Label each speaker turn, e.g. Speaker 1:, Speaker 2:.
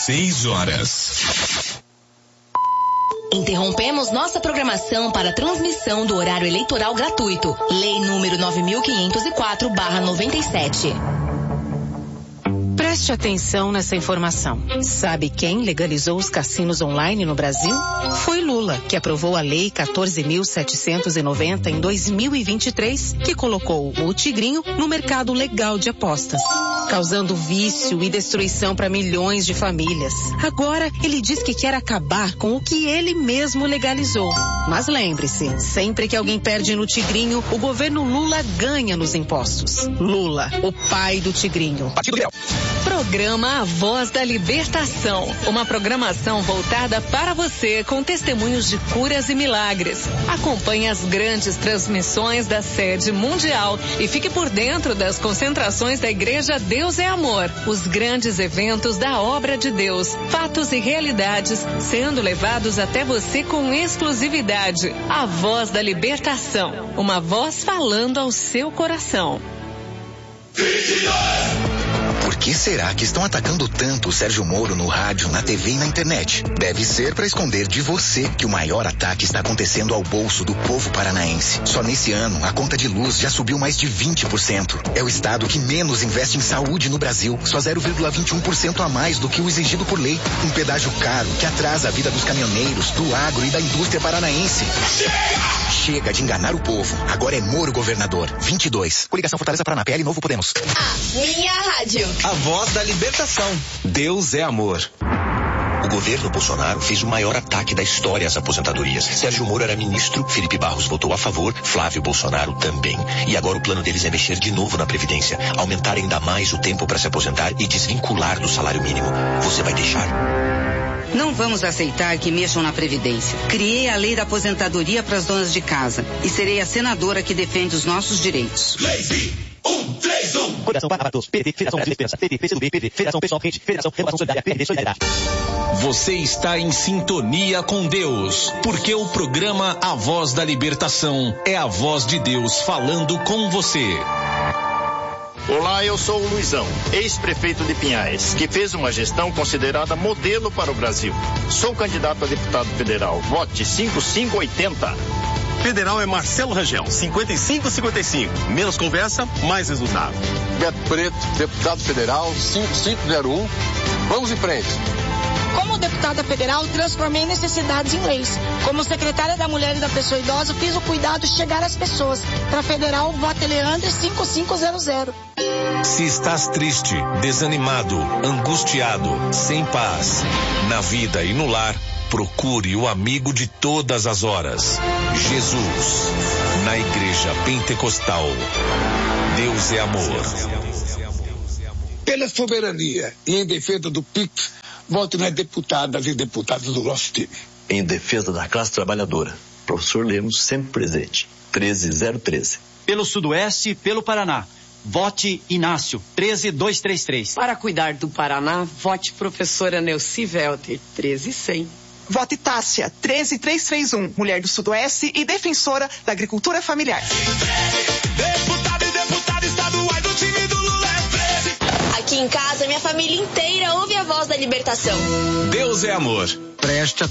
Speaker 1: 6 horas.
Speaker 2: Interrompemos nossa programação para a transmissão do horário eleitoral gratuito. Lei número 9504/97.
Speaker 3: Preste atenção nessa informação. Sabe quem legalizou os cassinos online no Brasil? Foi Lula, que aprovou a Lei 14.790 em 2023, que colocou o Tigrinho no mercado legal de apostas, causando vício e destruição para milhões de famílias. Agora, ele diz que quer acabar com o que ele mesmo legalizou. Mas lembre-se, sempre que alguém perde no Tigrinho, o governo Lula ganha nos impostos. Lula, o pai do Tigrinho.
Speaker 1: Partido Liberal.
Speaker 4: Programa A Voz da Libertação. Uma programação voltada para você com testemunhos de curas e milagres. Acompanhe as grandes transmissões da sede mundial e fique por dentro das concentrações da Igreja Deus é Amor. Os grandes eventos da obra de Deus. Fatos e realidades sendo levados até você com exclusividade. A Voz da Libertação. Uma voz falando ao seu coração.
Speaker 5: 22! Por que será que estão atacando tanto o Sérgio Moro no rádio, na TV e na internet? Deve ser para esconder de você que o maior ataque está acontecendo ao bolso do povo paranaense. Só nesse ano, a conta de luz já subiu mais de 20%. É o estado que menos investe em saúde no Brasil, só 0,21% a mais do que o exigido por lei. Um pedágio caro que atrasa a vida dos caminhoneiros, do agro e da indústria paranaense. Chega de enganar o povo. Agora é Moro governador. 22. Coligação Fortaleza Paraná, PL Novo Podemos.
Speaker 2: Minha rádio.
Speaker 1: A Voz da Libertação. Deus é amor.
Speaker 6: O governo Bolsonaro fez o maior ataque da história às aposentadorias. Sérgio Moro era ministro, Felipe Barros votou a favor, Flávio Bolsonaro também. E agora o plano deles é mexer de novo na Previdência, aumentar ainda mais o tempo para se aposentar e desvincular do salário mínimo. Você vai deixar?
Speaker 7: Não vamos aceitar que mexam na Previdência. Criei a lei da aposentadoria para as donas de casa e serei a senadora que defende os nossos direitos.
Speaker 5: Lazy 131.
Speaker 8: Federação Paraná, PT, Federação Brasil Dispensa, PT, PCdoB, PD, Federação Pessoal Rede, Federação Renovação Solidária, PRD Solidariedade.
Speaker 1: Você está em sintonia com Deus, porque o programa A Voz da Libertação é a voz de Deus falando com você.
Speaker 9: Olá, eu sou o Luizão, ex-prefeito de Pinhais, que fez uma gestão considerada modelo para o Brasil. Sou candidato a deputado federal. Vote 5580.
Speaker 10: Federal é Marcelo Rangel, 5555. Menos conversa, mais resultado.
Speaker 11: Beto Preto, deputado federal, 5501. Vamos em frente.
Speaker 12: Como deputada federal, transformei necessidades em leis. Como secretária da Mulher e da Pessoa Idosa, fiz o cuidado chegar às pessoas. Para federal, vote Leandro 5500.
Speaker 1: Se estás triste, desanimado, angustiado, sem paz, na vida e no lar, procure o amigo de todas as horas. Jesus, na Igreja Pentecostal. Deus é amor.
Speaker 13: Pela soberania e em defesa do PIX, vote nas deputadas e deputados do nosso time.
Speaker 14: Em defesa da classe trabalhadora, professor Lemos sempre presente, 13013.
Speaker 15: Pelo Sudoeste e pelo Paraná, vote Inácio, 13233.
Speaker 16: Para cuidar do Paraná, vote professora Neuci Velter, 13100.
Speaker 17: Vote Tássia, 13331, mulher do Sudoeste e defensora da agricultura familiar.
Speaker 5: Deputado e deputada estaduais do time do Lula é 13.
Speaker 2: Aqui em casa, minha família inteira ouve a Voz da Libertação.
Speaker 1: Deus é amor.
Speaker 18: Preste